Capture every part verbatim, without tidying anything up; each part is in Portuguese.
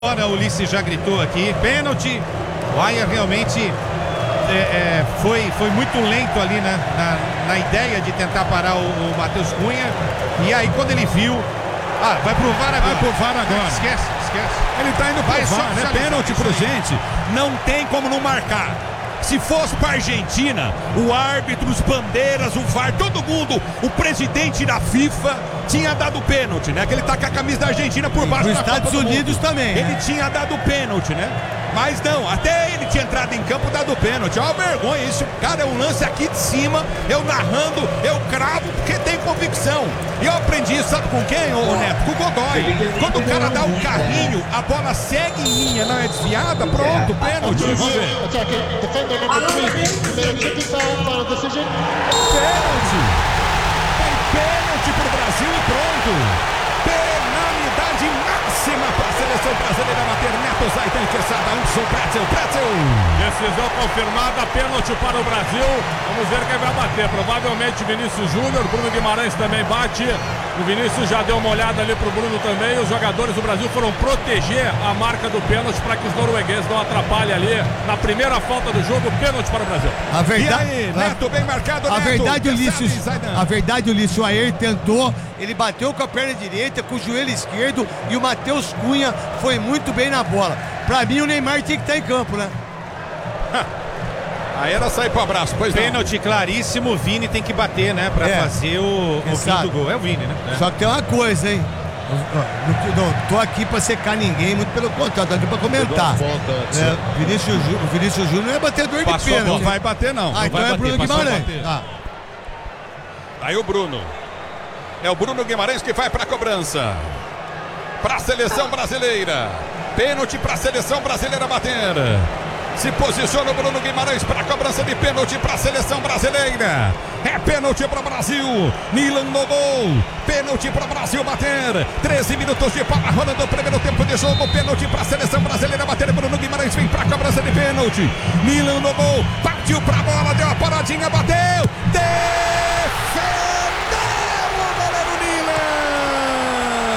Agora o Ulisses já gritou aqui, pênalti. O Aia realmente é, é, foi, foi muito lento ali na, na, na ideia de tentar parar o, o Matheus Cunha. E aí quando ele viu, ah, vai pro VAR agora. Vai pro VAR agora. Esquece, esquece. Ele tá indo pro Vai VAR, é pênalti pro gente. Não tem como não marcar. Se fosse pra Argentina, o árbitro, os bandeiras, o VAR, todo mundo, o presidente da FIFA tinha dado pênalti, né? Que ele tá com a camisa da Argentina por baixo dos da Estados Copa do Unidos Mundo. também, Ele né? tinha dado pênalti, né? Mas não, até ele tinha entrado em campo dado pênalti. É uma vergonha isso. Cara, é um lance aqui de cima, eu narrando, eu cravo porque tem convicção. E eu aprendi isso, sabe com quem, ô Neto? Com o Godoy. Quando o cara dá um carrinho, a bola segue em linha, não é desviada, pronto, pênalti. Vamos ver. Pênalti. Tem pênalti pro Brasil e pronto. Penalidade máxima para a seleção brasileira bater. Neto Zaidan, Quesada, Hudson, Pretzel, Pretzel. Decisão confirmada, pênalti para o Brasil. Vamos ver quem vai bater. Provavelmente Vinícius Júnior, Bruno Guimarães também bate. O Vinícius já deu uma olhada ali pro Bruno também. Os jogadores do Brasil foram proteger a marca do pênalti para que os noruegueses não atrapalhem ali na primeira falta do jogo. Pênalti para o Brasil. A verdade, E aí, Neto, bem marcado, a Neto. verdade, Quesada Ulisses, e Zaidan. a verdade, Ulisses, o Ayer tentou, ele bateu com a perna direita, com o joelho esquerdo e o Matheus Cunha foi muito bem na bola. Pra mim, o Neymar tinha que estar em campo, né? Aí era sair pro abraço, pois não. Pênalti claríssimo, o Vini tem que bater, né? Pra É. fazer o, o fim do gol. É o Vini, né? É. Só que tem uma coisa, hein? Eu- eu Não tô aqui pra secar ninguém, muito pelo contrário, tô aqui pra comentar. É, Vinícius, Jú- o Vinícius Júnior é batedor de Passou, pênalti. não vai bater não. Ah, Não então vai é bater, Bruno passou a Guimarães. bater. Ah, Aí o Bruno. É o Bruno Guimarães que vai para a cobrança. Para a seleção brasileira. Pênalti para a seleção brasileira bater. Se posiciona o Bruno Guimarães para a cobrança de pênalti para a seleção brasileira. É pênalti para o Brasil. Milan no gol. Pênalti para o Brasil bater. treze minutos de bola rolando o primeiro tempo de jogo. Pênalti para a seleção brasileira bater. Bruno Guimarães vem para a cobrança de pênalti. Milan no gol. Partiu para a bola, deu a paradinha, bateu. Defendeu o goleiro Milan.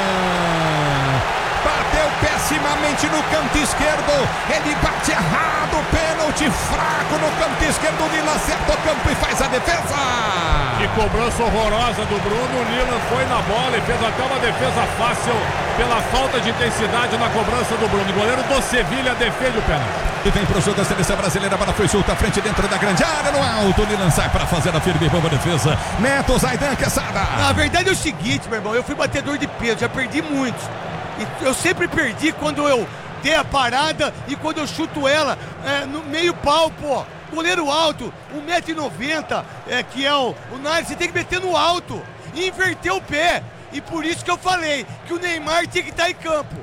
Bateu pessimamente no canto esquerdo. Ele bate errado. Pênalti fraco no canto esquerdo. O Milan acerta o campo e faz a defesa. Que cobrança horrorosa do Bruno. O Nilan foi na bola e fez até uma defesa fácil pela falta de intensidade na cobrança do Bruno. O goleiro do Sevilha defende o pênalti. E vem pro jogo da seleção brasileira, a bola foi solta à frente dentro da grande área, no alto, o Nilan sai para fazer a firme e boa defesa. Neto Zaidan, Quesada. Na verdade é o seguinte, meu irmão, eu fui batedor de pênalti, já perdi muitos. E eu sempre perdi quando eu dei a parada e quando eu chuto ela é, no meio pau, pô. Goleiro alto, um metro e noventa, é, que é o, o Nair, você tem que meter no alto e inverter o pé. E por isso que eu falei que o Neymar tinha que estar em campo.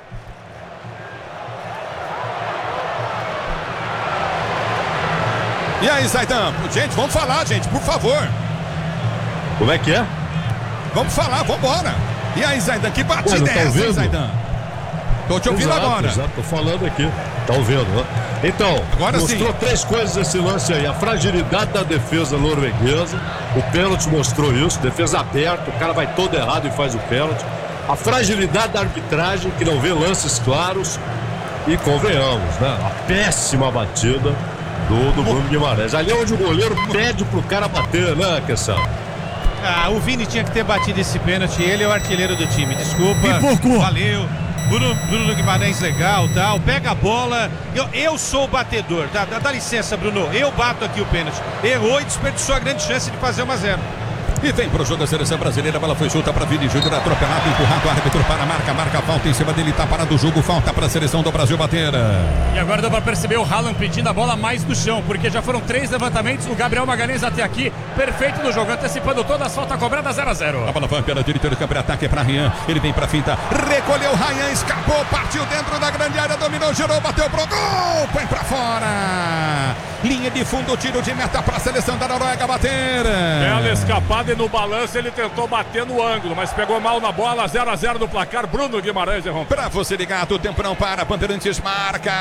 E aí, Zaidan? Gente, vamos falar, gente, por favor. Como é que é? Vamos falar, vamos embora. E aí, Zaidan, que batida Ué, não é tá essa, hein, ouvindo? Zaidan? Tô te ouvindo Exato, agora. Exato, tô falando aqui. Tá ouvindo, né? Então, Agora mostrou sim. três coisas esse lance aí. A fragilidade da defesa norueguesa. O pênalti mostrou isso. Defesa aberta, o cara vai todo errado e faz o pênalti. A fragilidade da arbitragem, que não vê lances claros. E convenhamos, né? A péssima batida do, do Bruno Guimarães. Ali é onde o goleiro pede pro cara bater, né, Quesada? Ah, o Vini tinha que ter batido esse pênalti. Ele é o artilheiro do time. Desculpa. Pipocou. Valeu. Bruno, Bruno Guimarães legal, tal. Pega a bola. Eu, eu sou o batedor. Dá, dá, dá licença, Bruno. Eu bato aqui o pênalti. Errou e desperdiçou a grande chance de fazer um a zero. E vem pro jogo da seleção brasileira, a bola foi solta para Vini Júnior, atropelado, empurrado, o árbitro para a marca, marca a falta em cima dele, tá parado o jogo, falta para a seleção do Brasil bater. E agora dá pra perceber o Haaland pedindo a bola mais no chão, porque já foram três levantamentos, o Gabriel Magalhães até aqui, perfeito no jogo, antecipando todas, falta cobrada zero a zero. A bola vai pela direita do campo de ataque para Rian, ele vem para finta, recolheu Rian, escapou, partiu dentro da grande área, dominou, girou, bateu pro gol, põe para fora. Linha de fundo, tiro de meta para a seleção da Noruega bater. Bela escapada e no balanço ele tentou bater no ângulo, mas pegou mal na bola, zero a zero no placar, Bruno Guimarães errou. Para você ligado, o tempo não para, Bandeirantes marca.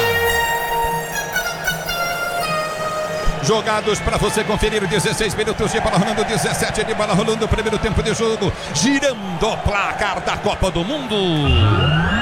Jogados para você conferir, dezesseis minutos de bola rolando, dezessete de bola rolando, primeiro tempo de jogo, girando o placar da Copa do Mundo.